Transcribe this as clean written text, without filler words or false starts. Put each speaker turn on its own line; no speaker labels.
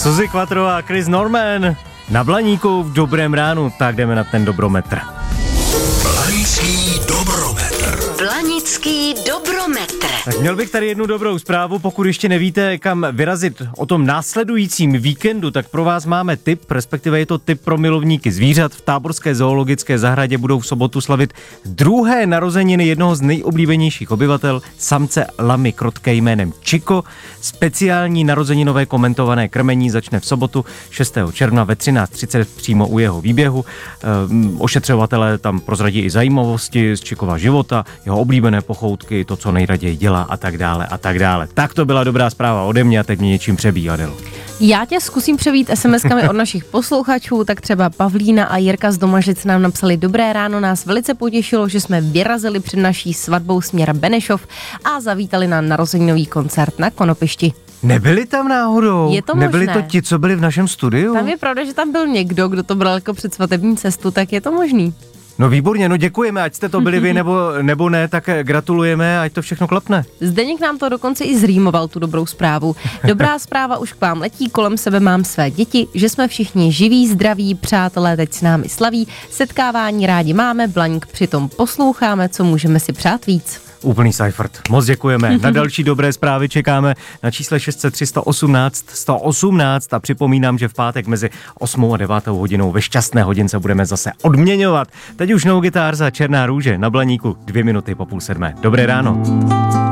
Suzy Quattro a Chris Norman na Blaníku v dobrém ránu, tak jdeme na ten dobrometr.
Blanický dobrometr.
Blanický dobrometr.
Tak měl bych tady jednu dobrou zprávu, pokud ještě nevíte, kam vyrazit o tom následujícím víkendu, tak pro vás máme tip, respektive je to tip pro milovníky zvířat. V táborské zoologické zahradě budou v sobotu slavit druhé narozeniny jednoho z nejoblíbenějších obyvatel, samce lamy krotké jménem Chico. Speciální narozeninové komentované krmení začne v sobotu 6. června ve 13:30 přímo u jeho výběhu. Ošetřovatelé tam prozradí i zajímavosti z Chicova života, jeho oblíbené pochoutky, to, co nejraději dělá a tak dále a tak dále. Tak to byla dobrá zpráva ode mě a teď mě něčím přebíjí, Adelo.
Já tě zkusím převít SMS-kami od našich posluchačů, tak třeba Pavlína a Jirka z Domažic nám napsali: dobré ráno, nás velice potěšilo, že jsme vyrazili před naší svatbou směr Benešov a zavítali na narozeninový koncert na Konopišti.
Nebyli tam náhodou?
Je to
Nebyli
možné.
to ti, co byli v našem studiu?
Tam je pravda, že tam byl někdo, kdo to bral jako předsvatební cestu, tak je to možný.
No výborně, no děkujeme, ať jste to byli vy nebo ne, tak gratulujeme, ať to všechno klapne.
Zdeněk nám to dokonce i zrýmoval, tu dobrou zprávu. Dobrá zpráva už k vám letí, kolem sebe mám své děti, že jsme všichni živí, zdraví, přátelé teď s námi slaví, setkávání rádi máme, Blaník přitom posloucháme, co můžeme si přát víc.
Úplný Seifert. Moc děkujeme. Na další dobré zprávy čekáme na čísle 603 118 118 a připomínám, že v pátek mezi 8 a 9 hodinou ve šťastné hodince budeme zase odměňovat. Teď už No Guitar za Černá růže na Blaníku 2 minuty po 6:30. Dobré ráno.